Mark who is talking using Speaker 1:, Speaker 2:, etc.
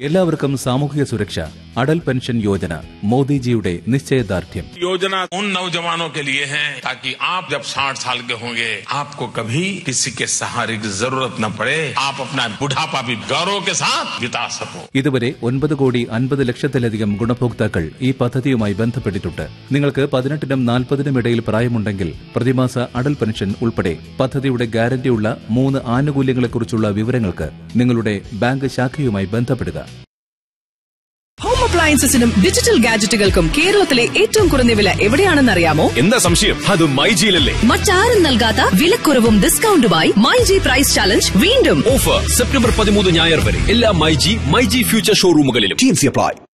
Speaker 1: എല്ലാവർക്കും സാമൂഹിക സുരക്ഷ അടൽ പെൻഷൻ യോജന മോദിജിയുടെ നിശ്ചയദാർഢ്യം.
Speaker 2: योजना उन नौजवानों के लिए है ताकि आप जब 60 साल के होंगे आपको कभी किसी के सहारे की जरूरत न पड़े. आप अपना बुढ़ापा भी गौरव के साथ बिता सको.
Speaker 1: ഇതുവരെ 9,50,00,000-ലധികം ഗുണഭോക്താക്കൾ ഈ പദ്ധതിയുമായി ബന്ധപ്പെട്ടിട്ടുണ്ട്. നിങ്ങൾക്ക് 18-നും 40-നും ഇടയിൽ പ്രായമുണ്ടെങ്കിൽ പ്രതിമാസ അടൽ പെൻഷൻ ഉൾപ്പെടെ പദ്ധതിയുടെ ഗ്യാരണ്ടിയുള്ള 3 ആനുകൂല്യങ്ങളെക്കുറിച്ചുള്ള വിവരങ്ങൾക്ക് നിങ്ങളുടെ ബാങ്ക് ശാഖയുമായി ബന്ധപ്പെടുക.
Speaker 3: ഹോം അപ്ലയൻസസിനും ഡിജിറ്റൽ ഗാഡ്ജറ്റുകൾക്കും കേരളത്തിലെ ഏറ്റവും കുറഞ്ഞ വില എവിടെയാണെന്നറിയാമോ?
Speaker 4: എന്താ സംശയം? അത് മൈജിയിലല്ലേ.
Speaker 3: മറ്റാരും നൽകാത്ത വിലക്കുറവും ഡിസ്കൗണ്ടുമായി മൈജി പ്രൈസ് ചാലഞ്ച് വീണ്ടും.
Speaker 4: ഓഫർ സെപ്റ്റംബർ 13 ഞായർ വരെ എല്ലാ മൈജി ഫ്യൂച്ചർ ഷോറൂമുകളിലും.
Speaker 5: TNC apply.